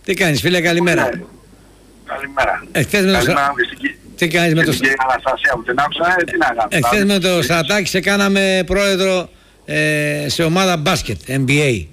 Τι κάνεις φίλε, καλημέρα. Καλημέρα. Τι κάνεις με το Αναστασία που την άκουσα, τι να κάνω. Εχθές με το Στρατάκη σε κάναμε πρόεδρο σε ομάδα μπάσκετ, NBA.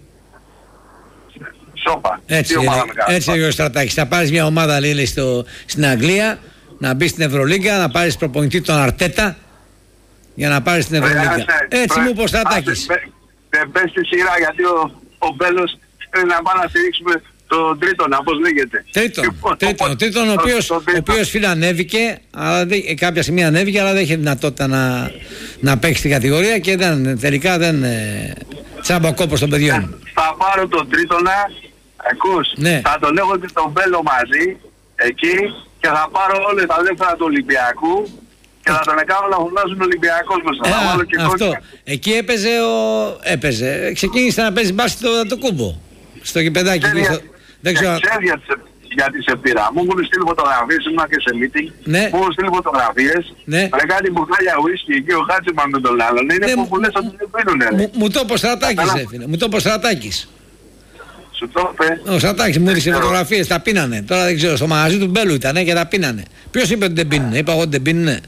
Σόπα. Έτσι ο Στρατάκης. Θα πάρεις μια ομάδα λέει στην Αγγλία, να μπει στην Ευρωλίγκα, να πάρεις προπονητή τον Αρτέτα για να πάρεις την Ευρωλίγκα. Έτσι μου είπε ο Στρατάκης. Δεν πες στη σειρά γιατί ο Μπέλος πρέπει να πάει να στηρίξουμε τον τρίτον, πώς λέγεται. Τρίτον, ο οποίος φίλε ανέβηκε, αλλά κάποια στιγμή ανέβηκε, αλλά δεν είχε δυνατότητα να παίξει στην κατηγορία και τελικά δεν τσάμπακόπος των παιδιών. Θα πάρω τον τρίτονα, ακούς, ναι. Θα τον έχω και τον Μπέλο μαζί, εκεί, και θα πάρω όλα τα δεύτερα του Ολυμπιακού και θα τον κάνω να φωνάζουν Ολυμπιακός μας. Αυτό. Εκεί έπαιζε. Ξεκίνησε να παίζει μπάσκετ το κούμπο. Στο γηπεδάκι. Δεν ξέρω. Γιατί σε πήρα. Μου έχουν στείλει φωτογραφίες, ήμουν και σε meeting. Ναι. Μου έχουν στείλει φωτογραφίες. Ναι. Με κάτι μπουκάλια ουίσκι εκεί ο Χάτσιμαν με τον άλλον. Είναι που λες ότι δεν πίνουνε. Μου το είπε ο Στρατάκης, φίλε. Μου το είπε ο Στρατάκης. Σου το είπε. Ο Στρατάκης μου έδειξε φωτογραφίες, τα πίνανε. Τώρα δεν ξέρω, στο μαγαζί του Μπέλου ήταν και τα πίνανε. Ποιος είπε ότι δεν πίνουνε? Είπα εγώ ότι δεν πίνουνε.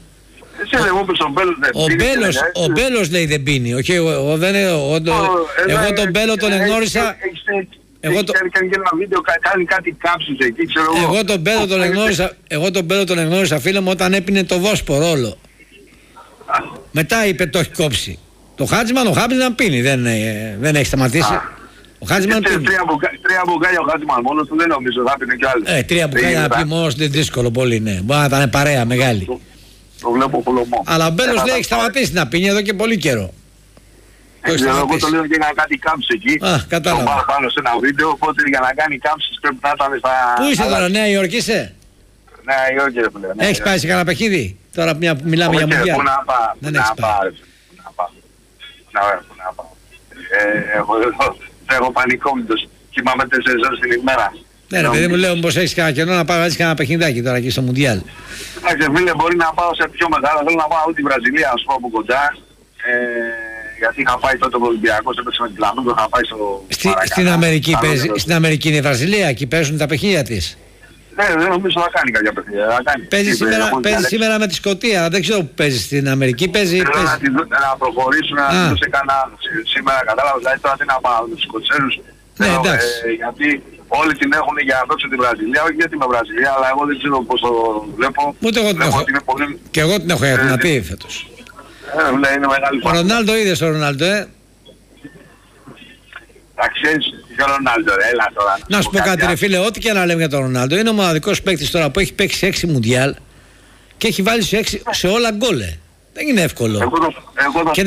Ο Μπέλος λέει δεν πίνει. Όχι, εγώ τον Μπέλο τον εγνώρισα. Κάνει και ένα βίντεο, κάνει κάτι κάψεις εκεί, ξέρω εγώ. Εγώ τον Μπέλο τον εγνώρισα φίλε μου όταν έπινε το Βόσπορο όλο. Μετά είπε το έχει κόψει. Το Χάτζιμαν πίνει, δεν έχει σταματήσει. Ο Χάτζιμαν πίνει. Τρία μπουκάλια ο Χάτζιμαν μόνος του δεν νομίζω, θα πίνει κι άλλοι. Τρία μπουκάλια να πει μόνος του είναι δύσκολο πολύ, ναι. Μπορεί να ήταν παρέα μεγάλη. Το βλέπω κολωμό. Αλλά ο Μπέλος λέει έχει σταματήσει να πίνει εδώ και πολύ καιρό. Εγώ το λέω και να κάνει κάμψη εκεί. Κατάλαβα. Το πάρω πάνω σε ένα βίντεο, οπότε για να κάνει κάμψης πρέπει να ήταν στα... Πού είσαι τώρα, Νέα Υόρκη είσαι? Νέα Υόρκη ρε πλέον. Έχεις πάει σε κανένα παιχνίδι? Τώρα μια που μιλάμε για μουντιάλ. Πού να πάω, Δεν έχεις πάει. Έχω πανικόμητος. Κοιμάμαι 4 ώρες την ημέρα. Ναι ρε παιδί μου, λέω πως έχεις κανένα καιρό να πάω έτσι κανένα παιχνιδάκι τώρα εκεί στο μουντιάλ. Εντάξει φίλε, μπορεί να πάω σε πιο μεγάλα, θέλω να πάω τη Βραζιλία, να σου πω από κοντά. Γιατί είχα πάει τότε ο Ολυμπιακός, έπαιξε με την Πλανούγκο, είχα πάει στο Στην Αμερική είναι η Βραζιλία, εκεί παίζουν τα παιχνίδια της. Ναι, δεν νομίζω να κάνει κάποια παιχνίδια. Παίζει σήμερα με τη Σκωτία, δεν ξέρω που παίζει στην Αμερική. Θέλω να προχωρήσουν, να δώσουν κανένα σήμερα, κατάλαβα, δηλαδή τώρα τι να πάω με τους Σκοτσέρους. Ναι, εντάξει. Γιατί όλοι την έχουν για να δώσουν τη Βραζιλία, όχι γιατί με Βραζιλία, αλλά εγώ δεν ξέρω πώς το βλέπω. Ούτε εγώ την έχω. Και εγώ την έχω δυνατή φέτος. Είναι μεγάλη ο Ρονάλντο είδες ο Ρονάλντο, Τα ξέρεις για τον Ρονάλντο, έλα τώρα. Να σου πω κάτι ρε φίλε, ό,τι και να λέμε για τον Ρονάλντο, είναι ο μοναδικός παίκτης τώρα που έχει παίξει 6 μουντιάλ και έχει βάλει σε όλα γκολ. Δεν είναι εύκολο. Και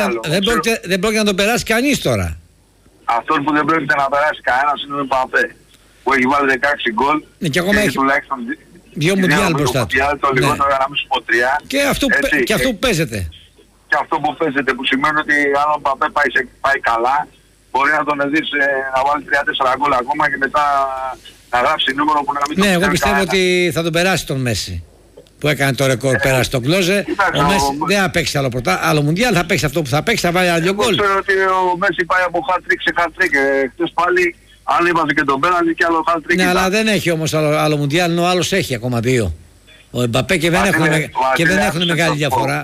δεν πρόκειται να το περάσει κανείς τώρα. Αυτός που δεν πρόκειται να περάσει κανένας είναι ο Μπαπέ, που έχει βάλει 16 γκολ και ακόμα έχει τουλάχιστον 2 μουντιάλ μπροστά του. Το λιγότερο για να μην σου πω 3. Και αυτό που παίζεται. Και αυτό που παίζεται, που σημαίνει ότι αν ο Μπαπέ πάει καλά, μπορεί να τον δεις να βάλει 3-4 γκολ ακόμα και μετά να γράψει νούμερο που να μην το εγώ πιστεύω ότι θα τον περάσει τον Μέση. Που έκανε το ρεκόρ, πέρασε τον Κλόζε. Ο Μέση δεν θα παίξει άλλο μουντιάλ, θα παίξει αυτό που θα παίξει, θα βάλει άλλο 2 γκολ. Ξέρω ότι ο Μέση πάει από hat-trick σε hat-trick. Χτες πάλι, αν έβαζε και τον πέναλτι και άλλο hat-trick. Ναι, αλλά δεν έχει όμως άλλο μουντιάλ, ενώ ο άλλος έχει ακόμα 2. Ο Εμπαπέ και δεν έχουν μεγάλη διαφορά.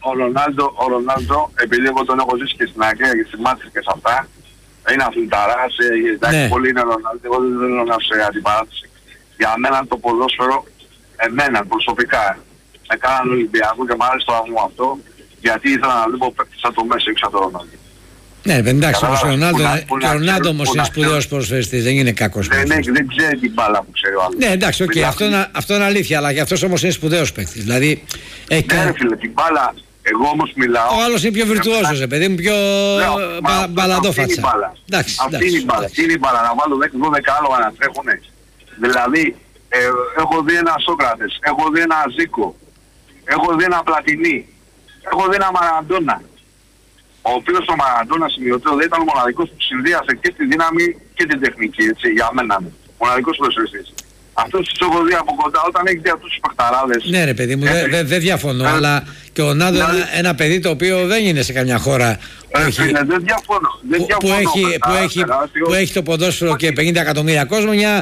Ο Ρονάλντο, επειδή εγώ τον έχω ζήσει και στην Αγγλία και στη Μάτρικ και σε αυτά, είναι αθληταράς, εντάξει, πολύ είναι Ρονάλντο, εγώ δεν θέλω να σε αντιπαράθεση. Για μένα το ποδόσφαιρο, εμένα προσωπικά, με κάναν Ολυμπιακό και μ' άρεσε το αγμό αυτό, γιατί ήθελα να βλέπω παίκτης σαν το Μέση έξω από τον Ρονάλντο. Ναι, εντάξει, όμως ο Ρονάλντο όμως είναι σπουδαίος ποδοσφαιριστής, δεν είναι κακός ποδοσφαιριστής. Δεν ξέρει την μπάλα που ξέρει ο άλλος. Ναι, εντάξει, αυτό είναι αλήθεια, αλλά και αυτός όμως είναι σπουδαίος παίκτης. Δηλαδή, ναι, φίλε, την μπάλα, εγώ όμως μιλάω. Ο άλλος είναι πιο βιρτουόζος, παιδί μου, πιο μπαλαντόφατσα. Αυτή είναι η μπάλα. Τι είναι η μπάλα, να βάλω 12 άλογα να τρέχουνε. Δηλαδή, έχω δει ένα Σόκρατες, έχω δει ένα Ζίκο, έχω δει ένα Πλατινί, έχω δει ένα Μαραντόνα. Ο οποίος ο Μαραντόνα σημειωτέο δεν ήταν ο μοναδικός που συνδύασε και τη δύναμη και την τεχνική, έτσι, για μένα. Μοναδικός ποδοσφαιριστής. Αυτός τους έχω δει από κοντά, όταν έχει δει αυτούς τους παιχταράδες. Ναι ρε παιδί μου, δεν διαφωνώ, αλλά και ο Ρονάλντο είναι ένα παιδί το οποίο δεν είναι σε καμιά χώρα δεν διαφωνώ. Που έχει το ποδόσφαιρο και 50 εκατομμύρια κόσμο,